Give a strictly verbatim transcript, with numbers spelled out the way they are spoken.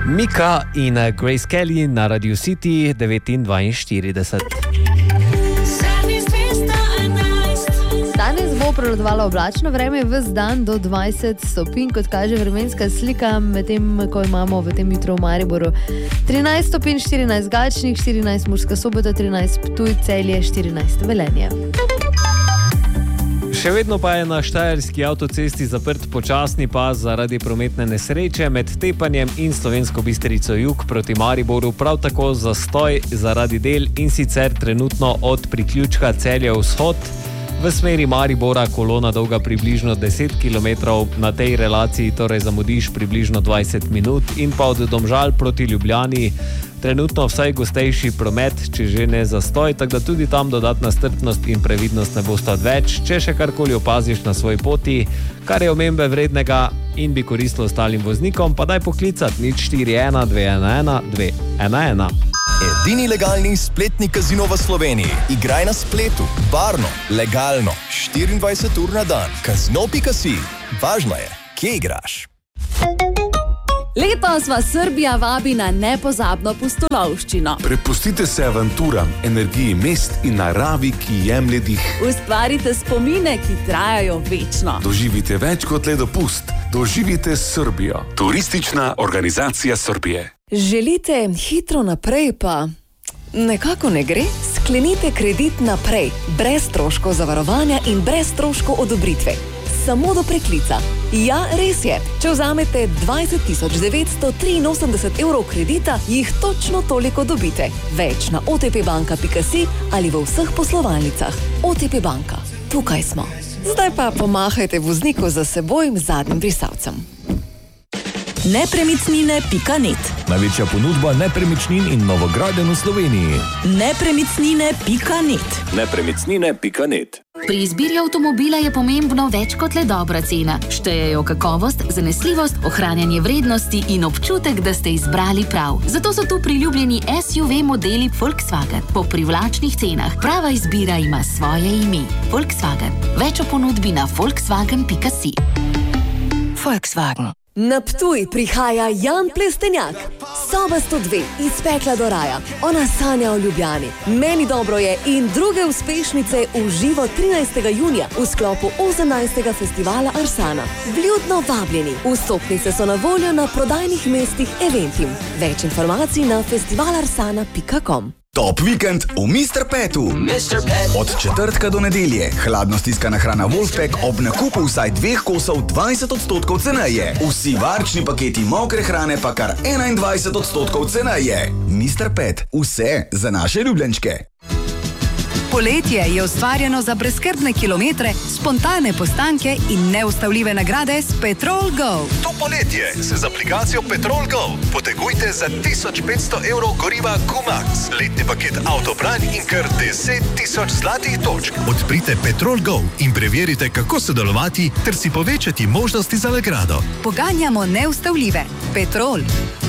Mika in Grace Kelly na Radio City devet dvainštirideset. Danes bo prevladovalo oblačno vreme, ves dan do dvajset stopinj, kot kaže vremenska slika, medtem ko imamo v tem jutru v Mariboru trinajst stopinj, štirinajst Galčnik, štirinajst Murska Sobota, trinajst Ptuj, Celje, štirinajst Velenje. Še vedno pa je na štajerski avtocesti zaprt počasni pas zaradi prometne nesreče med Tepanjem in Slovensko Bistrico jug proti Mariboru, prav tako zastoj zaradi del, in sicer trenutno od priključka Celje vzhod v smeri Maribora, kolona dolga približno deset kilometrov, na tej relaciji torej zamudiš približno dvajset minut, in pa od Domžal proti Ljubljani trenutno vsaj gostejši promet, če že ne zastoj, tako da tudi tam dodatna strpnost in previdnost ne bosta odveč. Če še karkoli opaziš na svoji poti, kar je omembe vrednega in bi koristilo ostalim voznikom, pa daj poklicati nič štiri ena dve ena ena dve ena ena. Edini legalni spletni kazino v Sloveniji. Igraj na spletu, varno, legalno, štiriindvajset ur na dan. Kazino pika si. Važno je, kje igraš. Letos vas Srbija vabi na nepozabno pustolovščino. Prepustite se avanturam, energiji mest in naravi, ki jemlje dih. Ustvarite spomine, ki trajajo večno. Doživite več kot le dopust. Doživite Srbijo. Turistična organizacija Srbije. Želite hitro naprej, pa nekako ne gre? Sklenite kredit naprej, brez stroškov zavarovanja in brez stroškov odobritve. Samo do preklica. Ja, res je. Če vzamete dvajset tisoč devetsto triinosemdeset evrov kredita, jih točno toliko dobite. Več na o te pe banka pika si ali v vseh poslovalnicah. O te pe banka. Tukaj smo. Zdaj pa pomahajte vozniku za seboj z zadnjim brisalcem. nepremičnine pika net. Največja ponudba nepremičnin in novogradenj v Sloveniji. nepremičnine pika net. nepremičnine pika net. Pri izbiri avtomobila je pomembno več kot le dobra cena. Štejejo kakovost, zanesljivost, ohranjanje vrednosti in občutek, da ste izbrali prav. Zato so tu priljubljeni es ju ve modeli Volkswagen po privlačnih cenah. Prava izbira ima svoje ime. Volkswagen. Več o ponudbi na volkswagen pika si. Volkswagen. Na Ptuj prihaja Jan Plestenjak. Soba sto dve, iz pekla do raja. Ona sanja o Ljubljani. Meni dobro je in druge uspešnice v živo trinajstega junija v sklopu osemnajstega festivala Arsana. Vljudno vabljeni. Vstopnice so na voljo na prodajnih mestih Eventim. Več informacij na festivalarsana pika com. Top vikend v mister Petu. mister Pet. Od četrtka do nedelje. Hladno stiskana hrana Wolfpack ob nakupu vsaj dveh kosov dvajset odstotkov ceneje. Vsi varčni paketi mokre hrane pa kar enaindvajset odstotkov ceneje. mister Pet. Vse za naše ljubljenčke. Poletje je ustvarjeno za brezskrbne kilometre, spontane postanke in neustavljive nagrade s Petrol Go. To poletje se z aplikacijo Petrol Go potegujte za tisoč petsto evrov goriva Q-Max, letni paket Autobran in kar deset tisoč zlatih točk. Odprite Petrol Go in preverite, kako sodelovati ter si povečati možnosti za nagrado. Poganjamo neustavljive. Petrol.